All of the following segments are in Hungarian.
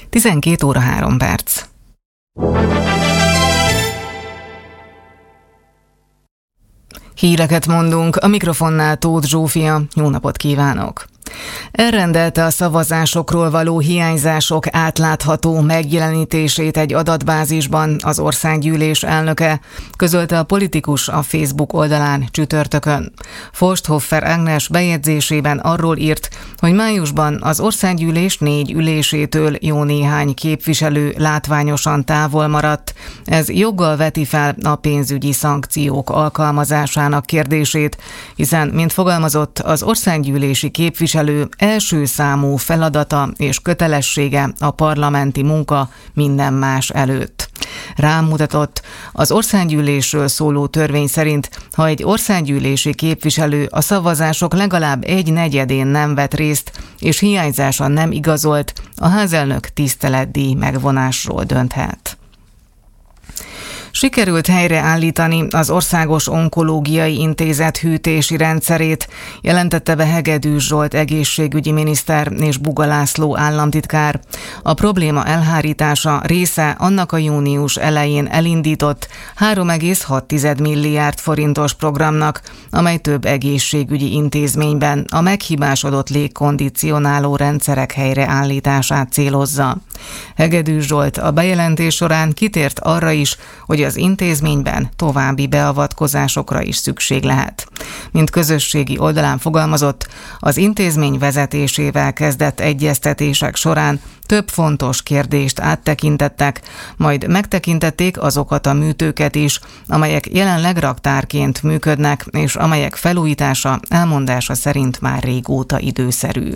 12 óra 3 perc. Híreket mondunk, a mikrofonnál Tóth Zsófia, jó napot kívánok! Elrendelte a szavazásokról való hiányzások átlátható megjelenítését egy adatbázisban az országgyűlés elnöke, közölte a politikus a Facebook oldalán csütörtökön. Forsthoffer Ágnes bejegyzésében arról írt, hogy májusban az országgyűlés 4 ülésétől jó néhány képviselő látványosan távol maradt. Ez joggal veti fel a pénzügyi szankciók alkalmazásának kérdését, hiszen, mint fogalmazott, az országgyűlési képviselő első számú feladata és kötelessége a parlamenti munka minden más előtt. Rámutatott, az országgyűlésről szóló törvény szerint, ha egy országgyűlési képviselő a szavazások legalább 1/4-én nem vett részt, és hiányzása nem igazolt, a házelnök tiszteletdíj megvonásról dönthet. Sikerült helyreállítani az Országos Onkológiai Intézet hűtési rendszerét, jelentette be Hegedűs Zsolt egészségügyi miniszter és Buga László államtitkár. A probléma elhárítása része annak a június elején elindított 3,6 milliárd forintos programnak, amely több egészségügyi intézményben a meghibásodott légkondicionáló rendszerek helyreállítását célozza. Hegedűs Zsolt a bejelentés során kitért arra is, hogy az intézményben további beavatkozásokra is szükség lehet. Mint közösségi oldalán fogalmazott, az intézmény vezetésével kezdett egyeztetések során több fontos kérdést áttekintettek, majd megtekintették azokat a műtőket is, amelyek jelenleg raktárként működnek, és amelyek felújítása elmondása szerint már régóta időszerű.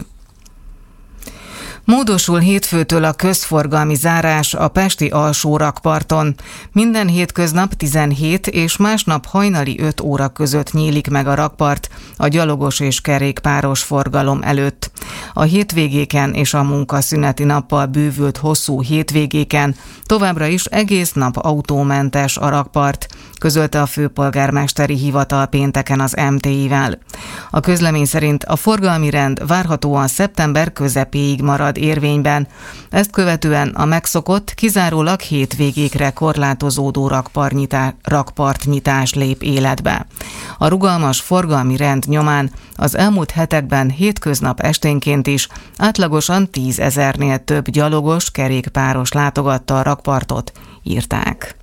Módosul hétfőtől a közforgalmi zárás a pesti alsó rakparton. Minden hétköznap 17 és másnap hajnali 5 óra között nyílik meg a rakpart a gyalogos és kerékpáros forgalom előtt. A hétvégéken és a munkaszüneti nappal bővült hosszú hétvégéken továbbra is egész nap autómentes a rakpart, közölte a főpolgármesteri hivatal pénteken az MTI-vel. A közlemény szerint a forgalmi rend várhatóan szeptember közepéig marad érvényben. Ezt követően a megszokott, kizárólag hétvégékre korlátozódó rakpartnyitás lép életbe. A rugalmas forgalmi rend nyomán az elmúlt hetekben hétköznap esténként is átlagosan 10 000-nél több gyalogos, kerékpáros látogatta a rakpartot, írták.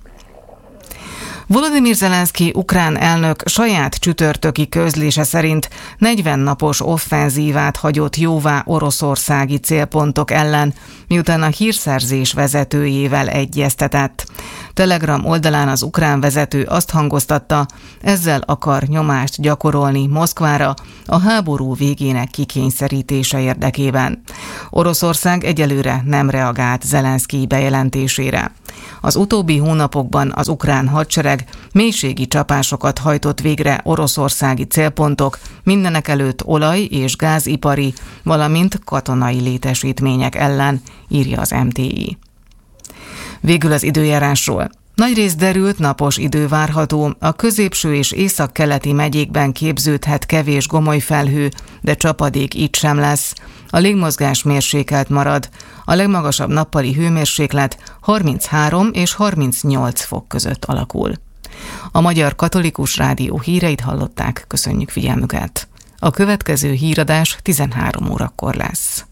Volodymyr Zelenszky ukrán elnök saját csütörtöki közlése szerint 40 napos offenzívát hagyott jóvá oroszországi célpontok ellen, miután a hírszerzés vezetőjével egyeztetett. Telegram oldalán az ukrán vezető azt hangoztatta, ezzel akar nyomást gyakorolni Moszkvára a háború végének kikényszerítése érdekében. Oroszország egyelőre nem reagált Zelenszky bejelentésére. Az utóbbi hónapokban az ukrán hadsereg mélységi csapásokat hajtott végre oroszországi célpontok, mindenekelőtt olaj- és gázipari, valamint katonai létesítmények ellen, írja az MTI. Végül az időjárásról. Nagyrészt derült napos idő várható, a középső és északkeleti megyékben képződhet kevés gomolyfelhő, de csapadék itt sem lesz. A légmozgás mérsékelt marad, a legmagasabb nappali hőmérséklet 33 és 38 fok között alakul. A Magyar Katolikus Rádió híreit hallották, köszönjük figyelmüket. A következő híradás 13 órakor lesz.